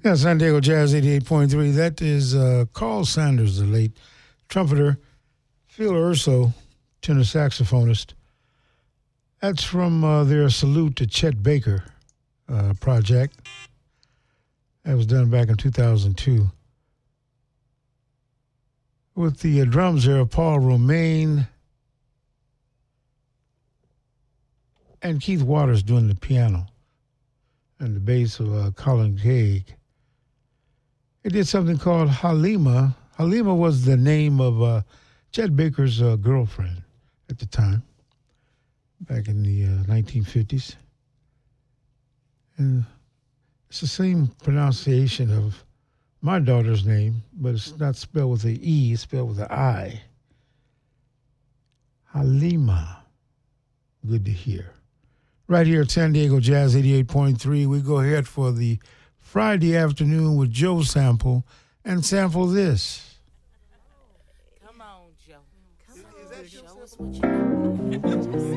Yeah, San Diego Jazz 88.3. That is Carl Sanders, the late trumpeter. Phil Urso, tenor saxophonist. That's from their Salute to Chet Baker project. That was done back in 2002. With the drums there, Paul Romaine and Keith Waters doing the piano and the bass of Colin Craig. It did something called Halima. Halima was the name of Chet Baker's girlfriend at the time, back in the 1950s. And it's the same pronunciation of my daughter's name, but it's not spelled with an E, it's spelled with an I. Halima. Good to hear. Right here at San Diego Jazz 88.3, we go ahead for the Friday afternoon with Joe Sample and sample this. Come on, Joe. Come on, show us what you know.